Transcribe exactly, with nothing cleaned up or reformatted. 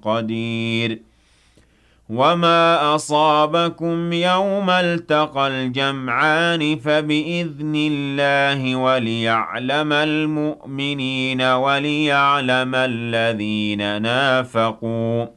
قدير وما أصابكم يوم التقى الجمعان فبإذن الله وليعلم المؤمنين وليعلم الذين نافقوا